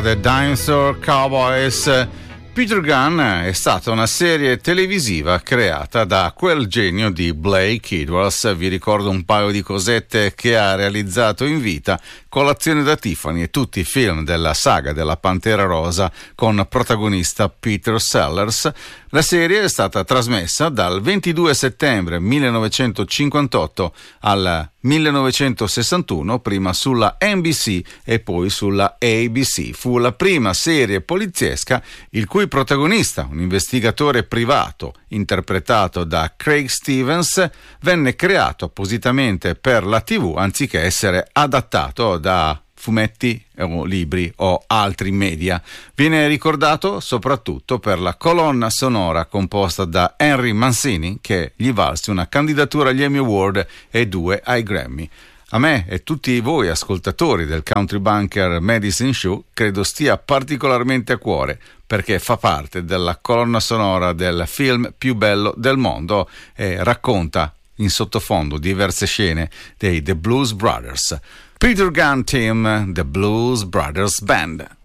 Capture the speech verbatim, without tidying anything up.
The Dinosaur Cowboys. Peter Gunn è stata una serie televisiva creata da quel genio di Blake Edwards. Vi ricordo un paio di cosette che ha realizzato in vita: Colazione da Tiffany e tutti i film della saga della Pantera Rosa con protagonista Peter Sellers. La serie è stata trasmessa dal ventidue settembre millenovecentocinquantotto al millenovecentosessantuno, prima sulla N B C e poi sulla A B C. Fu la prima serie poliziesca il cui protagonista, un investigatore privato interpretato da Craig Stevens, venne creato appositamente per la tivù anziché essere adattato da fumetti o libri o altri media. Viene ricordato soprattutto per la colonna sonora composta da Henry Mancini, che gli valse una candidatura agli Emmy Award e due ai Grammy. A me e tutti voi ascoltatori del Country Bunker Medicine Show credo stia particolarmente a cuore, perché fa parte della colonna sonora del film più bello del mondo e racconta in sottofondo diverse scene dei The Blues Brothers. Peter Gunn Team, The Blues Brothers Band.